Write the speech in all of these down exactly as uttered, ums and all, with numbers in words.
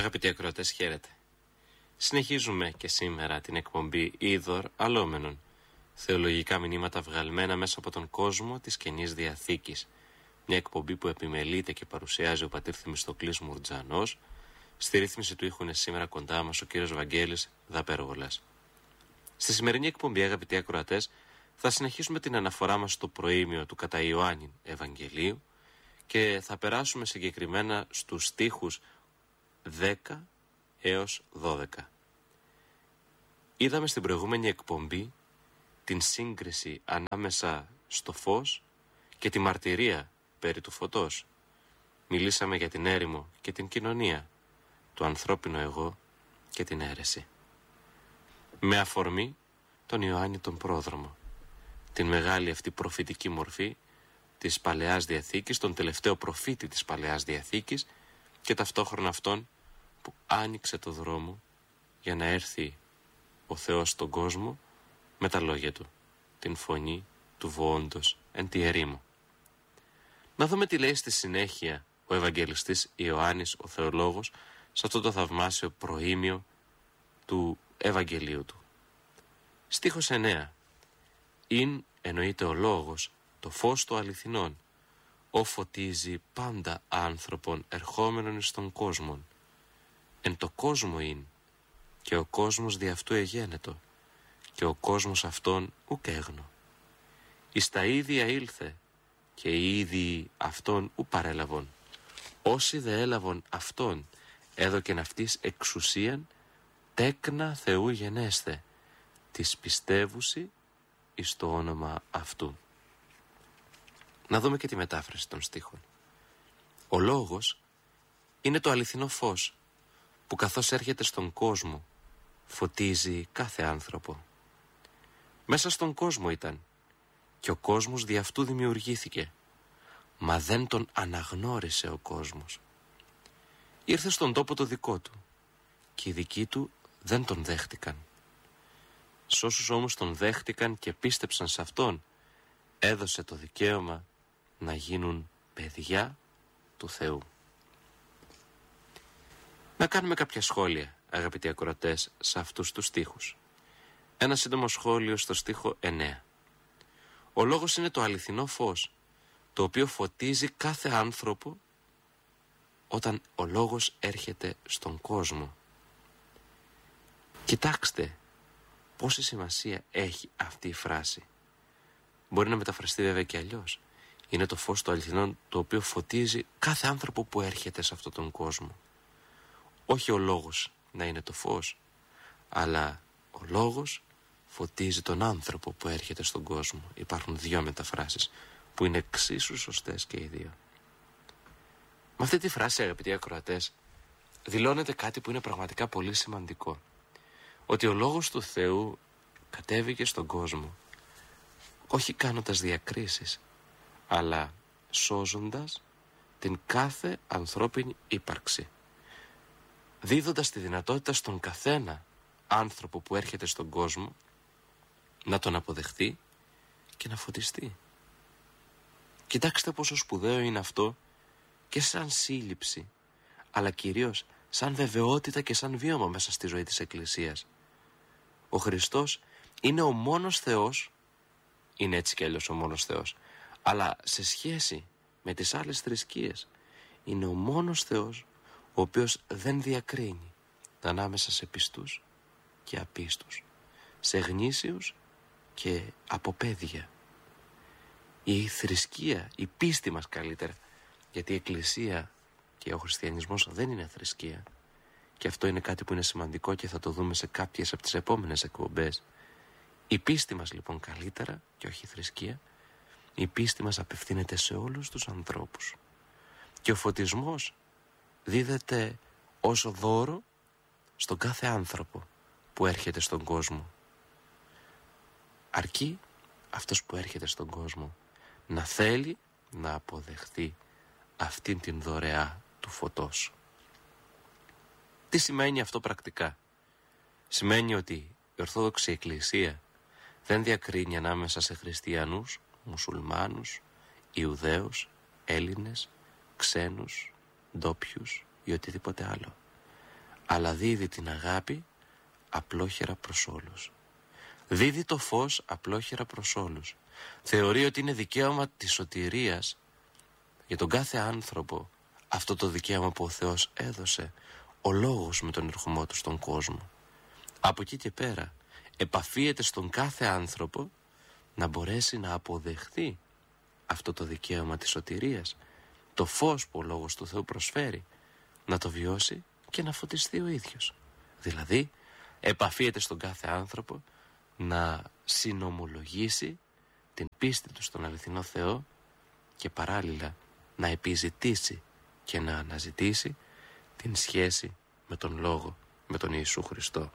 Αγαπητοί ακροατές, χαίρετε. Συνεχίζουμε και σήμερα την εκπομπή Είδωρ Αλλόμενων, θεολογικά μηνύματα βγαλμένα μέσα από τον κόσμο της Καινής Διαθήκης. Μια εκπομπή που επιμελείται και παρουσιάζει ο πατήρ Θεμιστοκλής Μουρτζανός. Στη ρύθμιση του ήχου είναι σήμερα κοντά μας ο κύριος Βαγγέλης Δαπέργολας. Στη σημερινή εκπομπή, αγαπητοί ακροατές, θα συνεχίσουμε την αναφορά μας στο προήμιο του κατά Ιωάννην Ευαγγελίου και θα περάσουμε συγκεκριμένα στους στίχους δέκα έως δώδεκα. Είδαμε στην προηγούμενη εκπομπή την σύγκριση ανάμεσα στο φως και τη μαρτυρία περί του φωτός. Μιλήσαμε για την έρημο και την κοινωνία, το ανθρώπινο εγώ και την αίρεση. Με αφορμή τον Ιωάννη τον Πρόδρομο, την μεγάλη αυτή προφητική μορφή της Παλαιάς Διαθήκης, τον τελευταίο προφήτη της Παλαιάς Διαθήκης και ταυτόχρονα αυτόν που άνοιξε το δρόμο για να έρθει ο Θεός στον κόσμο με τα λόγια του, την φωνή του βοόντος εν τη ερήμο. Να δούμε τι λέει στη συνέχεια ο Ευαγγελιστής Ιωάννης ο Θεολόγος σε αυτό το θαυμάσιο προήμιο του Ευαγγελίου του. Στίχος εννέα. «Ειν εννοείται ο λόγος, το φως του αληθινών, ο φωτίζει πάντα άνθρωπον ερχόμενον εις τον κόσμον. Εν το κόσμο ειν, και ο κόσμος δι' αυτού εγένετο, και ο κόσμος αυτόν ουκ έγνω. Εις τα ίδια ήλθε, και οι ίδιοι αυτόν ου παρέλαβον. Όσοι δε έλαβον αυτόν, έδωκεν αυτής εξουσίαν, τέκνα Θεού γενέσθε, της πιστεύουσι εις το όνομα αυτού». Να δούμε και τη μετάφραση των στίχων. Ο λόγος είναι το αληθινό φως που καθώς έρχεται στον κόσμο φωτίζει κάθε άνθρωπο. Μέσα στον κόσμο ήταν και ο κόσμος δι' αυτού δημιουργήθηκε, μα δεν τον αναγνώρισε ο κόσμος. Ήρθε στον τόπο το δικό του και οι δικοί του δεν τον δέχτηκαν. Σ' όσους όμως τον δέχτηκαν και πίστεψαν σε αυτόν, έδωσε το δικαίωμα να γίνουν παιδιά του Θεού. Να κάνουμε κάποια σχόλια, αγαπητοί ακροατές, σε αυτούς τους στίχους. Ένα σύντομο σχόλιο στο στίχο εννέα. Ο λόγος είναι το αληθινό φως, το οποίο φωτίζει κάθε άνθρωπο όταν ο λόγος έρχεται στον κόσμο. Κοιτάξτε πόση σημασία έχει αυτή η φράση. Μπορεί να μεταφραστεί βέβαια και αλλιώς. Είναι το φως του αληθινών, το οποίο φωτίζει κάθε άνθρωπο που έρχεται σε αυτόν τον κόσμο. Όχι ο λόγος να είναι το φως, αλλά ο λόγος φωτίζει τον άνθρωπο που έρχεται στον κόσμο. Υπάρχουν δύο μεταφράσεις που είναι εξίσου σωστές και οι δύο. Με αυτή τη φράση, αγαπητοί ακροατές, δηλώνεται κάτι που είναι πραγματικά πολύ σημαντικό. Ότι ο λόγος του Θεού κατέβηκε στον κόσμο, όχι κάνοντας διακρίσεις, αλλά σώζοντας την κάθε ανθρώπινη ύπαρξη, δίδοντας τη δυνατότητα στον καθένα άνθρωπο που έρχεται στον κόσμο να τον αποδεχτεί και να φωτιστεί. Κοιτάξτε πόσο σπουδαίο είναι αυτό και σαν σύλληψη, αλλά κυρίως σαν βεβαιότητα και σαν βίωμα μέσα στη ζωή της Εκκλησίας. Ο Χριστός είναι ο μόνος Θεός, είναι έτσι κι αλλιώς ο μόνος Θεός, αλλά σε σχέση με τις άλλες θρησκείες είναι ο μόνος Θεός ο οποίος δεν διακρίνει ανάμεσα σε πιστούς και απίστους, σε γνήσιους και αποπαίδεια. Η θρησκεία, η πίστη μας καλύτερα, γιατί η Εκκλησία και ο χριστιανισμός δεν είναι θρησκεία, και αυτό είναι κάτι που είναι σημαντικό και θα το δούμε σε κάποιες από τις επόμενες εκπομπές. Η πίστη μας λοιπόν καλύτερα και όχι η θρησκεία, η πίστη μας απευθύνεται σε όλους τους ανθρώπους και ο φωτισμός δίδεται ως δώρο στον κάθε άνθρωπο που έρχεται στον κόσμο. Αρκεί αυτός που έρχεται στον κόσμο να θέλει να αποδεχθεί αυτήν την δωρεά του φωτός. Τι σημαίνει αυτό πρακτικά? Σημαίνει ότι η Ορθόδοξη Εκκλησία δεν διακρίνει ανάμεσα σε χριστιανούς, μουσουλμάνους, Ιουδαίους, Έλληνες, ξένους, ντόπιους ή οτιδήποτε άλλο. αλλά δίδει την αγάπη απλόχερα προς όλους. Δίδει το φως απλόχερα προς όλους. Θεωρεί ότι είναι δικαίωμα της σωτηρίας για τον κάθε άνθρωπο αυτό το δικαίωμα που ο Θεός έδωσε, ο Λόγος με τον ερχομό του στον κόσμο. Από εκεί και πέρα επαφίεται στον κάθε άνθρωπο να μπορέσει να αποδεχθεί αυτό το δικαίωμα της σωτηρίας, το φως που ο Λόγος του Θεού προσφέρει, να το βιώσει και να φωτιστεί ο ίδιος. Δηλαδή επαφίεται στον κάθε άνθρωπο να συνομολογήσει την πίστη του στον αληθινό Θεό και παράλληλα να επιζητήσει και να αναζητήσει την σχέση με τον Λόγο, με τον Ιησού Χριστό.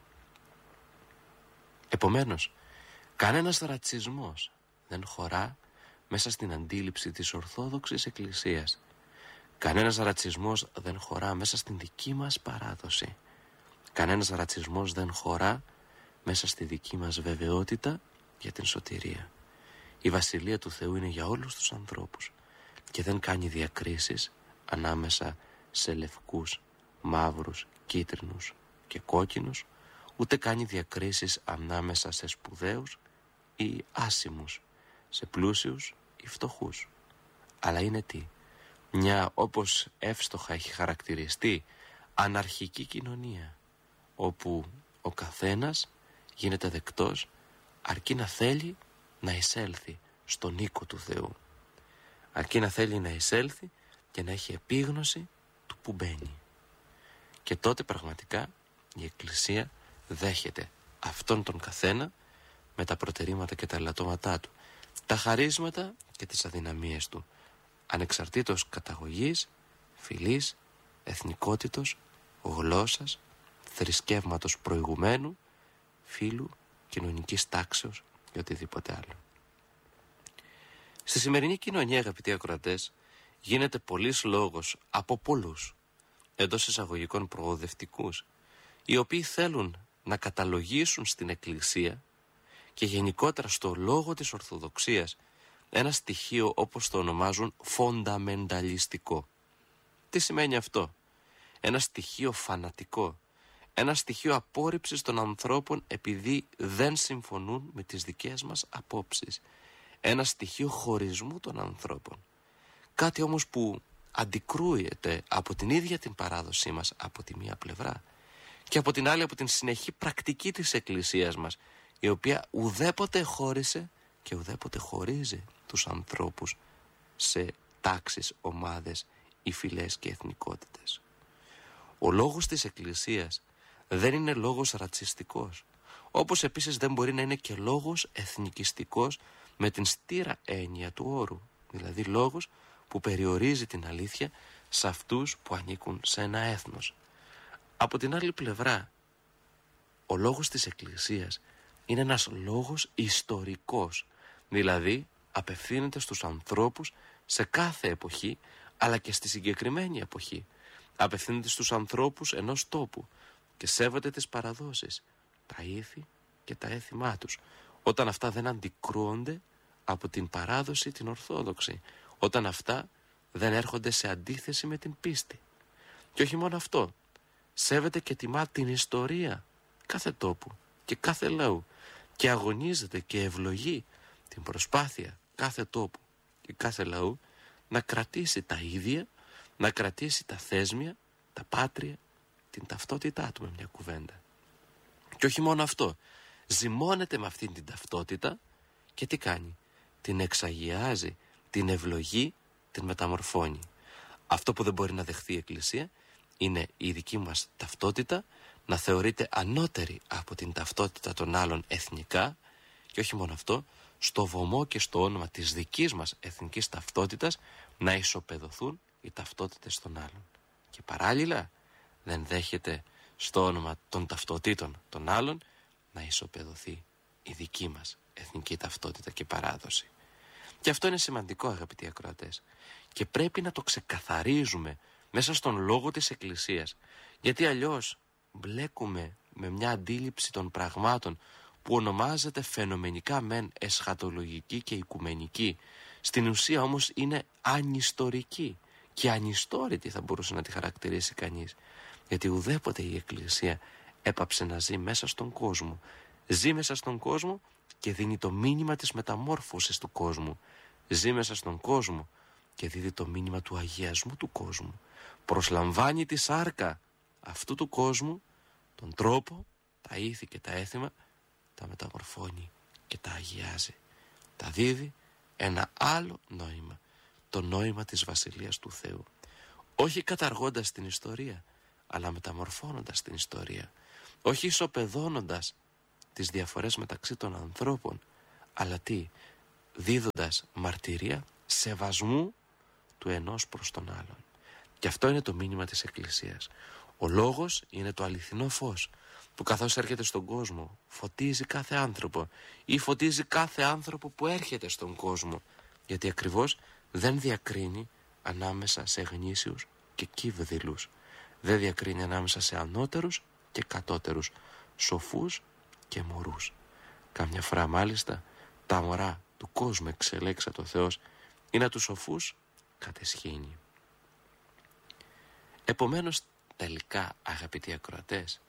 Επομένως, κανένας ρατσισμός δεν χωρά μέσα στην αντίληψη της Ορθόδοξης Εκκλησίας. Κανένας ρατσισμός δεν χωρά μέσα στην δική μας παράδοση. Κανένας ρατσισμός δεν χωρά μέσα στη δική μας βεβαιότητα για την σωτηρία. Η Βασιλεία του Θεού είναι για όλους τους ανθρώπους και δεν κάνει διακρίσεις ανάμεσα σε λευκούς, μαύρους, κίτρινους και κόκκινους, ούτε κάνει διακρίσεις ανάμεσα σε σπουδαίους ή άσημους, σε πλούσιους ή φτωχούς. Αλλά είναι τι? Μια, όπως εύστοχα έχει χαρακτηριστεί, αναρχική κοινωνία, όπου ο καθένας γίνεται δεκτός αρκεί να θέλει να εισέλθει στον οίκο του Θεού. Αρκεί να θέλει να εισέλθει και να έχει επίγνωση του που μπαίνει. Και τότε πραγματικά η Εκκλησία δέχεται αυτόν τον καθένα με τα προτερήματα και τα ελαττώματά του, τα χαρίσματα και τις αδυναμίες του, ανεξαρτήτως καταγωγής, φυλής, εθνικότητος, γλώσσας, θρησκεύματος προηγουμένου, φύλου, κοινωνικής τάξεως και οτιδήποτε άλλο. Στη σημερινή κοινωνία, αγαπητοί ακροατές, γίνεται πολλής λόγος από πολλούς, εντός εισαγωγικών προοδευτικούς, οι οποίοι θέλουν να καταλογίσουν στην Εκκλησία και γενικότερα στο λόγο της Ορθοδοξίας ένα στοιχείο, όπως το ονομάζουν, φονταμενταλιστικό. Τι σημαίνει αυτό? Ένα στοιχείο φανατικό, ένα στοιχείο απόρριψης των ανθρώπων επειδή δεν συμφωνούν με τις δικές μας απόψεις, ένα στοιχείο χωρισμού των ανθρώπων. Κάτι όμως που αντικρούεται από την ίδια την παράδοσή μας από τη μία πλευρά και από την άλλη από την συνεχή πρακτική της Εκκλησίας μας, η οποία ουδέποτε χώρισε και ουδέποτε χωρίζει τους ανθρώπους σε τάξεις, ομάδες ή φυλές και εθνικότητες. Ο λόγος της Εκκλησίας δεν είναι λόγος ρατσιστικός, όπως επίσης δεν μπορεί να είναι και λόγος εθνικιστικός με την στήρα έννοια του όρου, δηλαδή λόγος που περιορίζει την αλήθεια σε αυτούς που ανήκουν σε ένα έθνος. Από την άλλη πλευρά, ο λόγος της Εκκλησίας είναι ένας λόγος ιστορικός, δηλαδή απευθύνεται στους ανθρώπους σε κάθε εποχή, αλλά και στη συγκεκριμένη εποχή. Απευθύνεται στους ανθρώπους ενός τόπου και σέβεται τις παραδόσεις, τα ήθη και τα έθιμά τους, όταν αυτά δεν αντικρούονται από την παράδοση την Ορθόδοξη, όταν αυτά δεν έρχονται σε αντίθεση με την πίστη. Και όχι μόνο αυτό, σέβεται και τιμά την ιστορία κάθε τόπου και κάθε λαού και αγωνίζεται και ευλογεί την προσπάθεια κάθε τόπου και κάθε λαού να κρατήσει τα ίδια, να κρατήσει τα θέσμια, τα πάτρια, την ταυτότητά του, με μια κουβέντα. Και όχι μόνο αυτό, ζυμώνεται με αυτήν την ταυτότητα και τι κάνει? Την εξαγιάζει, την ευλογεί, την μεταμορφώνει. Αυτό που δεν μπορεί να δεχθεί η Εκκλησία είναι η δική μας ταυτότητα να θεωρείται ανώτερη από την ταυτότητα των άλλων εθνικά και όχι μόνο αυτό, στο βωμό και στο όνομα της δικής μας εθνικής ταυτότητας να ισοπεδωθούν οι ταυτότητες των άλλων. Και παράλληλα δεν δέχεται στο όνομα των ταυτοτήτων των άλλων να ισοπεδωθεί η δική μας εθνική ταυτότητα και παράδοση. Και αυτό είναι σημαντικό, αγαπητοί ακροατές, και πρέπει να το ξεκαθαρίζουμε μέσα στον λόγο της Εκκλησίας, γιατί αλλιώς μπλέκουμε με μια αντίληψη των πραγμάτων που ονομάζεται φαινομενικά μεν εσχατολογική και οικουμενική, στην ουσία όμως είναι ανιστορική και ανιστόρητη θα μπορούσε να τη χαρακτηρίσει κανείς, γιατί ουδέποτε η Εκκλησία έπαψε να ζει μέσα στον κόσμο. Ζει μέσα στον κόσμο και δίνει το μήνυμα της μεταμόρφωσης του κόσμου. Ζει μέσα στον κόσμο και δίδει το μήνυμα του αγιασμού του κόσμου. Προσλαμβάνει τη σάρκα αυτού του κόσμου, τον τρόπο, τα ήθη και τα έθιμα, τα μεταμορφώνει και τα αγιάζει. Τα δίδει ένα άλλο νόημα, το νόημα της Βασιλείας του Θεού. Όχι καταργώντας την ιστορία, αλλά μεταμορφώνοντας την ιστορία. Όχι ισοπεδώνοντας τις διαφορές μεταξύ των ανθρώπων, αλλά τι, δίδοντας μαρτυρία σεβασμού του ενός προς τον άλλον. Και αυτό είναι το μήνυμα της Εκκλησίας. Ο λόγος είναι το αληθινό φως που καθώς έρχεται στον κόσμο φωτίζει κάθε άνθρωπο ή φωτίζει κάθε άνθρωπο που έρχεται στον κόσμο, γιατί ακριβώς δεν διακρίνει ανάμεσα σε γνήσιους και κύβδηλους. Δεν διακρίνει ανάμεσα σε ανώτερους και κατώτερους, σοφούς και μωρούς. Καμιά φορά μάλιστα τα μωρά του κόσμου εξελέξατο ο Θεός ή να τους σοφούς κατεσχύνει. Επομένως τελικά, αγαπητοί ακροατές,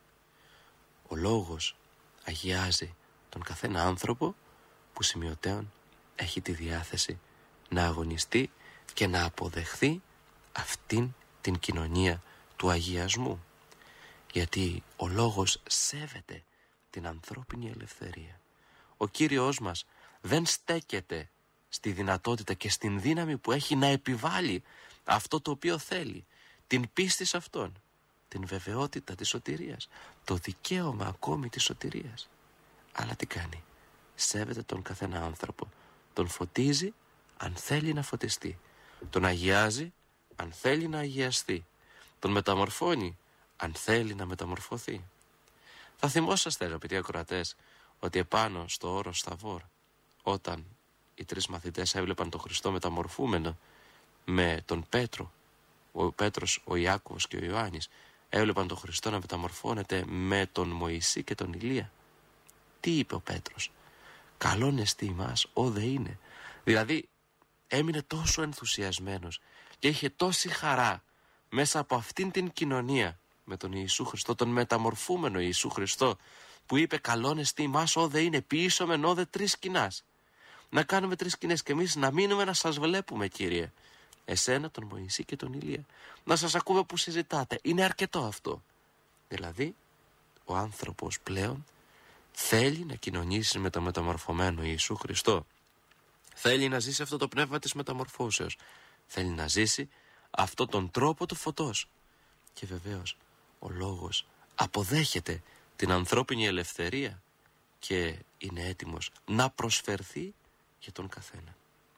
ο λόγος αγιάζει τον καθένα άνθρωπο που σημειωτέων έχει τη διάθεση να αγωνιστεί και να αποδεχθεί αυτήν την κοινωνία του αγιασμού, γιατί ο λόγος σέβεται την ανθρώπινη ελευθερία. Ο Κύριος μας δεν στέκεται στη δυνατότητα και στην δύναμη που έχει να επιβάλλει αυτό το οποίο θέλει, την πίστη σε Αυτόν, την βεβαιότητα της σωτηρίας, το δικαίωμα ακόμη της σωτηρίας. Αλλά τι κάνει? Σέβεται τον καθένα άνθρωπο, τον φωτίζει αν θέλει να φωτιστεί, τον αγιάζει αν θέλει να αγιαστεί, τον μεταμορφώνει αν θέλει να μεταμορφωθεί. Θα θυμόσαστε, αγαπητοί ακροατές, ότι επάνω στο όρος Σταβόρ, όταν οι τρεις μαθητές έβλεπαν τον Χριστό μεταμορφούμενο με τον Πέτρο, ο Πέτρος, ο Ιάκωβος και ο Ιωάννης, έβλεπαν τον Χριστό να μεταμορφώνεται με τον Μωυσή και τον Ηλία. Τι είπε ο Πέτρος? Καλόν εστί ημάς, ό δε είναι. Δηλαδή έμεινε τόσο ενθουσιασμένος και είχε τόση χαρά μέσα από αυτήν την κοινωνία με τον Ιησού Χριστό, τον μεταμορφούμενο Ιησού Χριστό, που είπε καλόν εστί ημάς, ό δε είναι, ποιήσομεν ό δε τρεις σκηνάς. Να κάνουμε τρεις σκηνές και εμείς να μείνουμε να σας βλέπουμε, Κύριε. Εσένα, τον Μωυσή και τον Ηλία. Να σας ακούμε που συζητάτε. Είναι αρκετό αυτό. Δηλαδή, ο άνθρωπος πλέον θέλει να κοινωνήσει με το μεταμορφωμένο Ιησού Χριστό. Θέλει να ζήσει αυτό το πνεύμα της μεταμορφώσεως. Θέλει να ζήσει αυτό τον τρόπο του φωτός. Και βεβαίως, ο λόγος αποδέχεται την ανθρώπινη ελευθερία και είναι έτοιμος να προσφερθεί για τον καθένα.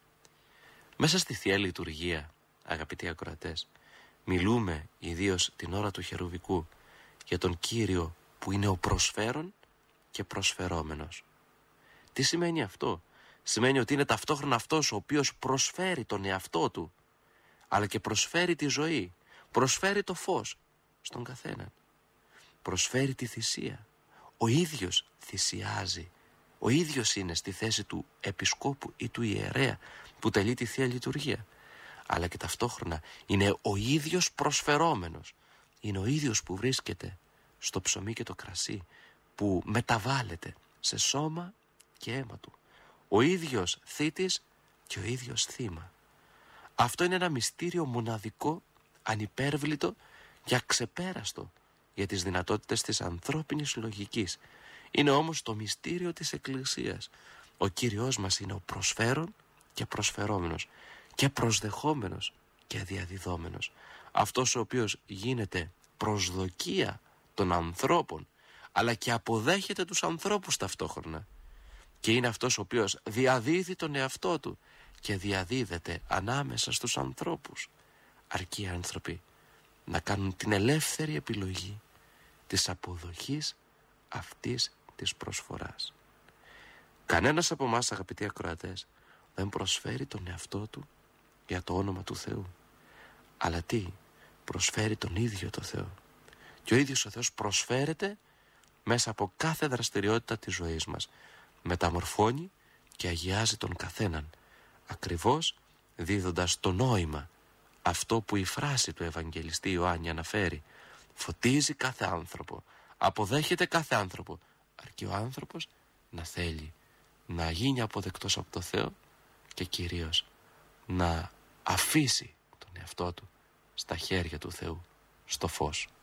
Μέσα στη Θεία Λειτουργία, αγαπητοί ακροατές, μιλούμε ιδίως την ώρα του Χερουβικού για τον Κύριο που είναι ο προσφέρον και προσφερόμενος. Τι σημαίνει αυτό? Σημαίνει ότι είναι ταυτόχρονα αυτός ο οποίος προσφέρει τον εαυτό του, αλλά και προσφέρει τη ζωή, προσφέρει το φως στον καθέναν, προσφέρει τη θυσία. Ο ίδιος θυσιάζει, ο ίδιος είναι στη θέση του επισκόπου ή του ιερέα που τελεί τη Θεία Λειτουργία, αλλά και ταυτόχρονα είναι ο ίδιος προσφερόμενος, είναι ο ίδιος που βρίσκεται στο ψωμί και το κρασί, που μεταβάλλεται σε σώμα και αίμα του, ο ίδιος θήτης και ο ίδιος θύμα. Αυτό είναι ένα μυστήριο μοναδικό, ανυπέρβλητο και αξεπέραστο για τις δυνατότητες της ανθρώπινης λογικής. Είναι όμως το μυστήριο της Εκκλησίας. Ο Κύριος μας είναι ο προσφέρον και προσφερόμενος και προσδεχόμενος και διαδιδόμενος. Αυτός ο οποίος γίνεται προσδοκία των ανθρώπων, αλλά και αποδέχεται τους ανθρώπους ταυτόχρονα. Και είναι αυτός ο οποίος διαδίδει τον εαυτό του και διαδίδεται ανάμεσα στους ανθρώπους. Αρκεί οι άνθρωποι να κάνουν την ελεύθερη επιλογή της αποδοχής αυτής της προσφοράς. Κανένας από εμάς, αγαπητοί ακροατές, δεν προσφέρει τον εαυτό του για το όνομα του Θεού. Αλλά τι? Προσφέρει τον ίδιο το Θεό. Και ο ίδιος ο Θεός προσφέρεται μέσα από κάθε δραστηριότητα της ζωής μας. Μεταμορφώνει και αγιάζει τον καθέναν, ακριβώς δίδοντας το νόημα αυτό που η φράση του Ευαγγελιστή Ιωάννη αναφέρει. Φωτίζει κάθε άνθρωπο, αποδέχεται κάθε άνθρωπο, αρκεί ο άνθρωπος να θέλει να γίνει αποδεκτός από το Θεό και κυρίως να αφήσει τον εαυτό του στα χέρια του Θεού, στο φως.